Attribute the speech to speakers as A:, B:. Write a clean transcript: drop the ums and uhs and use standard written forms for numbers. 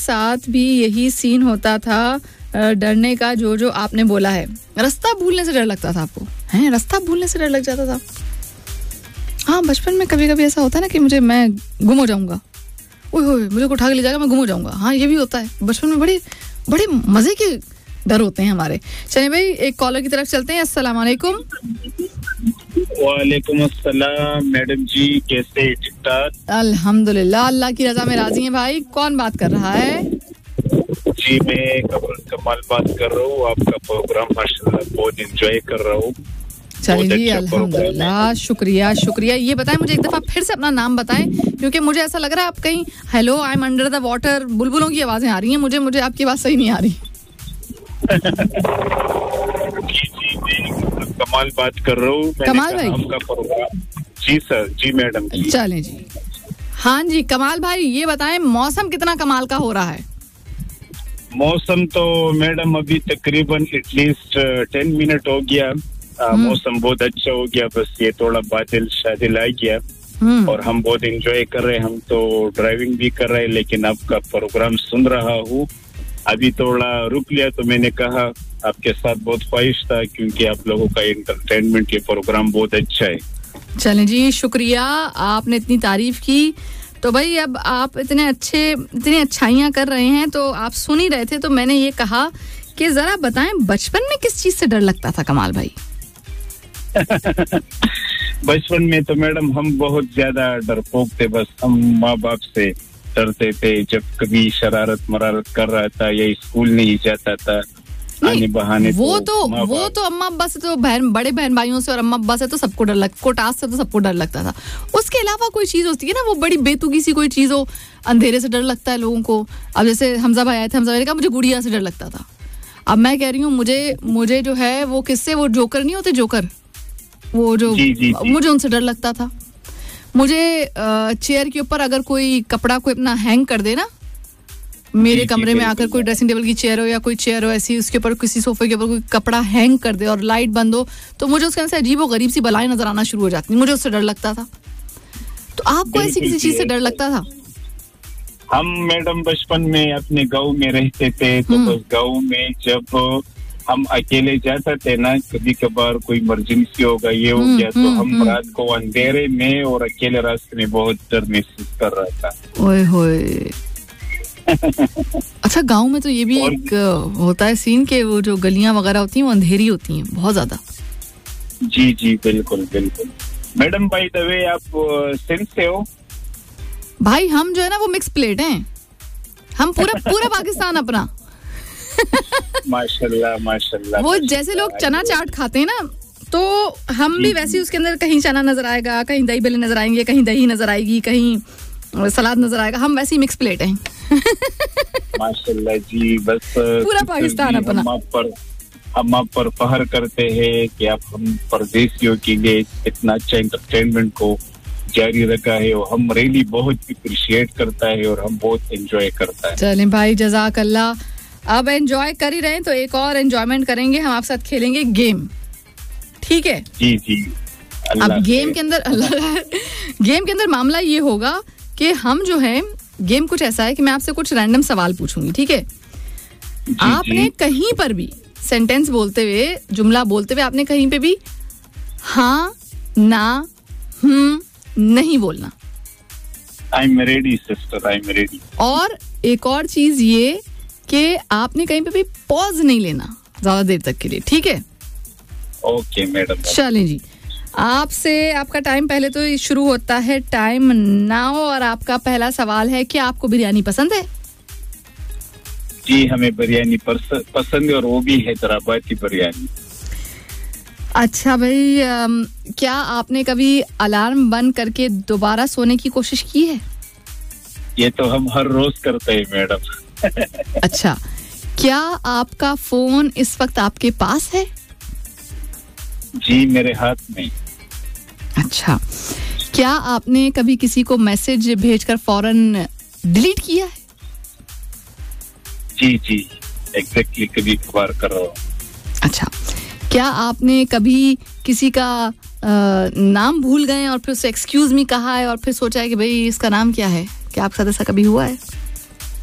A: साथ भी यही सीन होता था डरने का, जो आपने बोला है। रास्ता भूलने से डर लगता था आपको? हैं, रास्ता भूलने से डर लग जाता था? हाँ, बचपन में कभी कभी ऐसा होता है ना कि मैं गुम हो जाऊंगा, ओए होए मुझे को उठा के ले जाएगा, मैं गुम हो जाऊंगा। हाँ, ये भी होता है बचपन में। बड़े मजे के डर होते हैं हमारे। चलिए भाई, एक कॉलर की तरफ चलते हैं। अस्सलाम वालेकुम।
B: वालेकुम अस्सलाम मैडम जी, कैसे? ठीक ठाक,
A: अल्हम्दुलिल्लाह, अल्लाह की रजा में राजी हैं भाई। कौन बात कर रहा है?
B: जी मैं कमाल बात कर रहा हूँ। आपका प्रोग्राम माशाल्लाह बहुत एंजॉय कर रहा हूँ।
A: चलिए जी, अल्हम्दुलिल्लाह, शुक्रिया। ये बताएं मुझे एक दफा फिर से अपना नाम बताएं, क्योंकि मुझे ऐसा लग रहा है आप कहीं hello I am under the water बुलबुलों की आवाजें आ रही हैं। मुझे आपकी आवाज सही नहीं आ रही।
B: जी मैं कमाल बात कर रहा हूँ।
A: कमाल भाई,
B: आपका प्रोग्राम। जी सर, जी मैडम जी।
A: चलें जी। हाँ जी कमाल भाई, ये बताएं मौसम कितना कमाल का हो रहा है?
B: मौसम तो मैडम अभी तकरीबन एटलीस्ट 10 मिनट हो गया। मौसम बहुत अच्छा हो गया, बस ये थोड़ा बादल शादिल आ गया और हम बहुत एंजॉय कर रहे हैं। हम तो ड्राइविंग भी कर रहे हैं, लेकिन आपका प्रोग्राम सुन रहा हूँ। अभी थोड़ा रुक लिया तो मैंने कहा आपके साथ बहुत ख्वाहिश था, क्योंकि आप लोगों का एंटरटेनमेंट ये प्रोग्राम बहुत अच्छा है।
A: चलें जी, शुक्रिया, आपने इतनी तारीफ की। तो भाई अब आप इतनी अच्छाइयाँ कर रहे हैं तो आप सुन ही रहे थे, तो मैंने ये कहा कि जरा बताएं बचपन में किस चीज से डर लगता था कमाल भाई?
B: बचपन में तो मैडम हम बहुत ज्यादा डरपोक थे। बस हम माँ बाप से डरते थे। जब कभी शरारत मरारत कर रहा था या स्कूल नहीं जाता था, आने बहाने
A: वो तो अम्मा अब्बा से, तो बड़े बहन भाइयों से और अम्मा अब्बा से तो सबको डर लगता, कोटास से तो सबको डर लगता था। उसके अलावा कोई चीज होती है ना, वो बड़ी बेतुकी सी कोई चीज हो, अंधेरे से डर लगता है लोगों को। अब जैसे हमजा भाई आए थे, हमजा भाई ने कहा मुझे गुड़िया से डर लगता था। अब मैं कह रही हूँ मुझे जो है वो किससे, वो जोकर नहीं होते, जोकर, वो जो जी। मुझे उनसे डर लगता था। मुझे चेयर के ऊपर अगर कोई कपड़ा कोई अपना हैंग कर दे ना, मेरे कमरे में आकर कोई ड्रेसिंग टेबल की चेयर हो या कोई चेयर हो ऐसी, उसके ऊपर किसी सोफे के ऊपर कोई कपड़ा हैंग कर दे और लाइट बंद हो, तो मुझे उसके अंदर से अजीब और गरीब सी बलाएं नजर आना शुरू हो जाती। मुझे उससे डर लगता था। तो आपको ऐसी किसी चीज से डर लगता था?
B: हम मैडम बचपन में अपने गांव में रहते थे, तो बस गांव में जब हम अकेले जाते थे ना, कभी कभार कोई इमरजेंसी होगा, ये हो गया, तो हम रात को अंधेरे में और अकेले रास्ते में बहुत डर महसूस कर रहा था।
A: ओए होए। अच्छा, गांव में तो ये भी एक होता है सीन के वो जो गलियां वगैरह होती हैं वो अंधेरी होती हैं बहुत ज्यादा।
B: जी जी बिल्कुल बिल्कुल। मैडम बाय द वे, आप सिंध से हो?
A: भाई हम जो है ना वो मिक्स प्लेट हैं, हम पूरा पाकिस्तान अपना।
B: माशाल्लाह माशाल्लाह।
A: वो जैसे लोग चना चाट खाते हैं ना, तो हम भी वैसे उसके अंदर कहीं चना नजर आएगा, कहीं दही बल्ले नजर आएंगे, कहीं दही नजर आएगी, कहीं सलाद नजर आएगा। हम वैसे ही मिक्स प्लेट हैं।
B: माशाल्लाह जी। बस
A: पूरा पाकिस्तान अपना।
B: हम आप पर फख्र करते हैं कि आप हम परदेशियों के लिए इतना अच्छा एंटरटेनमेंट को जारी रखा है, और हम रियली बहुत अप्रिशिएट करता है और हम बहुत एंजॉय करता है।
A: चलें भाई, जज़ाक अल्लाह। अब एंजॉय कर ही रहे हैं तो एक और एंजॉयमेंट करेंगे, हम आपके साथ खेलेंगे गेम, ठीक है?
B: जी जी।
A: अब गेम के अंदर मामला ये होगा कि हम जो है, गेम कुछ ऐसा है कि मैं आपसे कुछ रैंडम सवाल पूछूंगी, ठीक है? आपने कहीं पर भी सेंटेंस बोलते हुए, जुमला बोलते हुए, आपने कहीं पे भी हाँ ना नहीं बोलना।
B: I am ready sister, I am ready.
A: और एक और चीज ये कि आपने कहीं पे भी पॉज नहीं लेना ज्यादा देर तक के लिए, ठीक है?
B: Okay madam.
A: चलें जी, आपसे आपका टाइम पहले तो शुरू होता है टाइम नाउ, और आपका पहला सवाल है कि आपको बिरयानी पसंद है?
B: जी हमें बिरयानी पसंद है, और वो भी हैदराबादी बिरयानी।
A: अच्छा भाई, क्या आपने कभी अलार्म बंद करके दोबारा सोने की कोशिश की है?
B: ये तो हम हर रोज करते हैं मैडम।
A: अच्छा, क्या आपका फोन इस वक्त आपके पास है?
B: जी मेरे हाथ में।
A: अच्छा, क्या आपने कभी किसी को मैसेज भेजकर फौरन डिलीट किया है?
B: जी जी एग्जैक्टली, कभी कभार कर रहा हूँ।
A: अच्छा, क्या आपने कभी किसी का नाम भूल गए और फिर उससे एक्सक्यूज मी कहा है और फिर सोचा है कि भाई इसका नाम क्या है? क्या आपके साथ ऐसा कभी हुआ है?